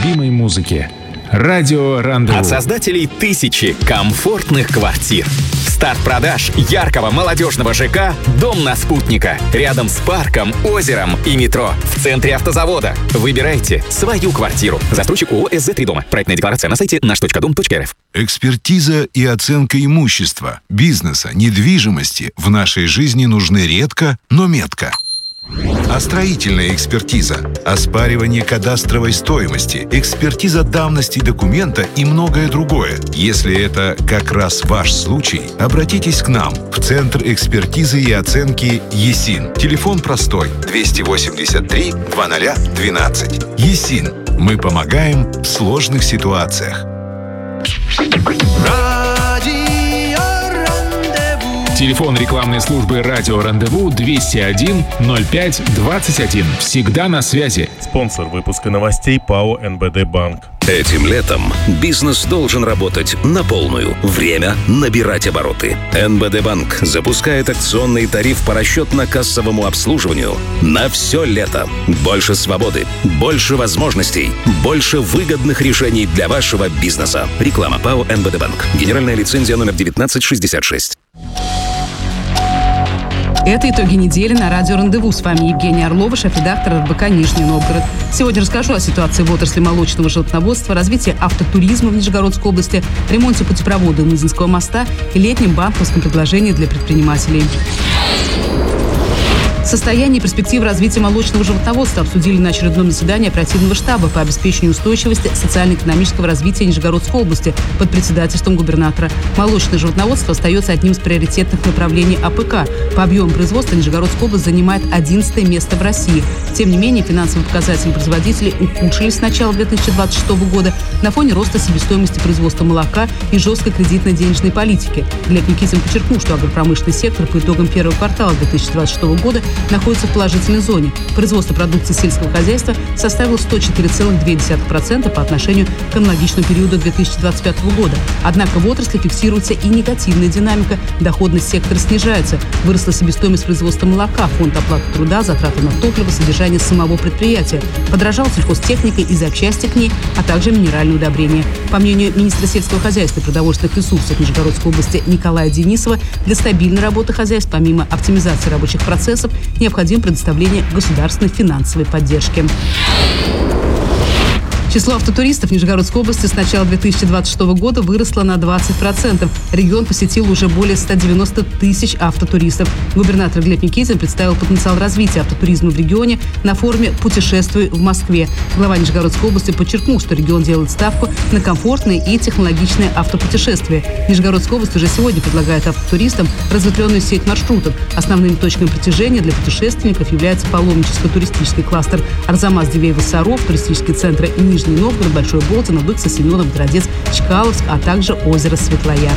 любимой музыки. Радио «Рандеву». От создателей тысячи комфортных квартир. Старт продаж яркого молодежного ЖК «Дом на Спутника». Рядом с парком, озером и метро. В центре автозавода. Выбирайте свою квартиру. Застройщик ООО «СЗ-3 дома». Проектная декларация на сайте наш.дом.рф. Экспертиза и оценка имущества, бизнеса, недвижимости в нашей жизни нужны редко, но метко. А строительная экспертиза, оспаривание кадастровой стоимости, экспертиза давности документа и многое другое. Если это как раз ваш случай, обратитесь к нам в Центр экспертизы и оценки ЕСИН. Телефон простой 283 0012. ЕСИН. Мы помогаем в сложных ситуациях. Телефон рекламной службы «Радио Рандеву» 201 05 21. Всегда на связи. Спонсор выпуска новостей ПАО «НБД Банк». Этим летом бизнес должен работать на полную. Время набирать обороты. НБД Банк запускает акционный тариф по расчетно-кассовому обслуживанию на все лето. Больше свободы, больше возможностей, больше выгодных решений для вашего бизнеса. Реклама ПАО «НБД Банк». Генеральная лицензия номер 1966. Это итоги недели на радио «Рандеву». С вами Евгения Орлова, шеф-редактор РБК «Нижний Новгород». Сегодня расскажу о ситуации в отрасли молочного животноводства, развитии автотуризма в Нижегородской области, ремонте путепровода Мызинского моста и летнем банковском предложении для предпринимателей. Состояние и перспективы развития молочного животноводства обсудили на очередном заседании оперативного штаба по обеспечению устойчивости социально-экономического развития Нижегородской области под председательством губернатора. Молочное животноводство остается одним из приоритетных направлений АПК. По объему производства Нижегородская область занимает 11 место в России. Тем не менее, финансовые показатели производителей ухудшились с начала 2026 года на фоне роста себестоимости производства молока и жесткой кредитно-денежной политики. Глеб Никитин подчеркнул, что агропромышленный сектор по итогам первого квартала 2026 года находится в положительной зоне. Производство продукции сельского хозяйства составило 104,2% по отношению к аналогичному периоду 2025 года. Однако в отрасли фиксируется и негативная динамика. Доходность сектора снижается. Выросла себестоимость производства молока, фонд оплаты труда, затраты на топливо, содержание самого предприятия. Подорожала сельхозтехника и запчасти к ней, а также минеральные удобрения. По мнению министра сельского хозяйства и продовольственных ресурсов Нижегородской области Николая Денисова, для стабильной работы хозяйств, помимо оптимизации рабочих процессов, необходимо предоставление государственной финансовой поддержки. Число автотуристов в Нижегородской области с начала 2026 года выросло на 20%. Регион посетил уже более 190 тысяч автотуристов. Губернатор Глеб Никитин представил потенциал развития автотуризма в регионе на форуме «Путешествуй в Москве». Глава Нижегородской области подчеркнул, что регион делает ставку на комфортные и технологичные автопутешествия. Нижегородская область уже сегодня предлагает автотуристам разветвленную сеть маршрутов. Основными точками притяжения для путешественников является паломническо-туристический кластер Арзамас-Дивеево-Саров, туристические центры Нижний Новгород, Большой Болтино, Быкса, Семенов, Городец, Чкаловск, а также озеро Светлояр.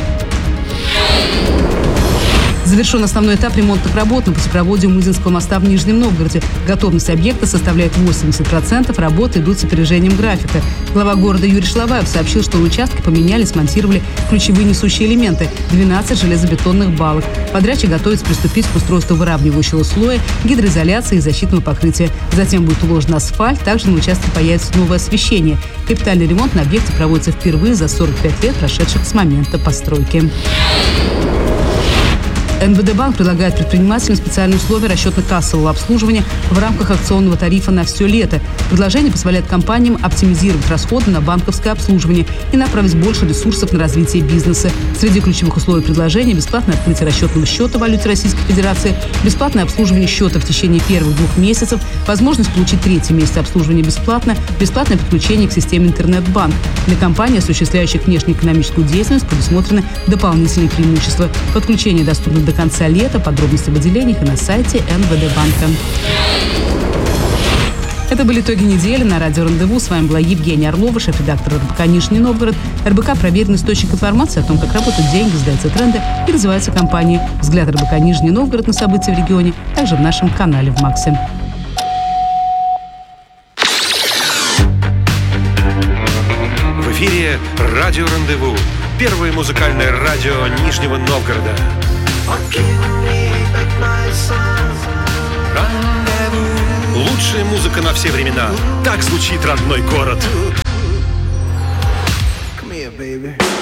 Завершен основной этап ремонтных работ на путепроводе у Мызинского моста в Нижнем Новгороде. Готовность объекта составляет 80%, работы идут с опережением графика. Глава города Юрий Шлаваев сообщил, что на участке поменяли, смонтировали ключевые несущие элементы – 12 железобетонных балок. Подрядчик готовится приступить к устройству выравнивающего слоя, гидроизоляции и защитного покрытия. Затем будет уложен асфальт, также на участке появится новое освещение. Капитальный ремонт на объекте проводится впервые за 45 лет, прошедших с момента постройки. НБД Банк предлагает предпринимателям специальные условия расчетно-кассового обслуживания в рамках акционного тарифа на все лето. Предложение позволяет компаниям оптимизировать расходы на банковское обслуживание и направить больше ресурсов на развитие бизнеса. Среди ключевых условий предложения – бесплатное открытие расчетного счета в валюте Российской Федерации, бесплатное обслуживание счета в течение первых 2 месяцев, возможность получить 3-й месяц обслуживания бесплатно, бесплатное подключение к системе интернет-банк. Для компаний, осуществляющих внешнеэкономическую деятельность, предусмотрены дополнительные преимущества. Подключение доступно до конца лета. Подробности в отделениях и на сайте НБД банка. Это были итоги недели на радио «Рандеву». С вами была Евгения Орлова, шеф-редактор РБК «Нижний Новгород». РБК – проверенный источник информации о том, как работают деньги, сдаются тренды и развиваются компании. Взгляд РБК «Нижний Новгород» на события в регионе также в нашем канале в Максе. В эфире радио «Рандеву». Первое музыкальное радио Нижнего Новгорода. Лучшая музыка на все времена. Так звучит родной город. baby.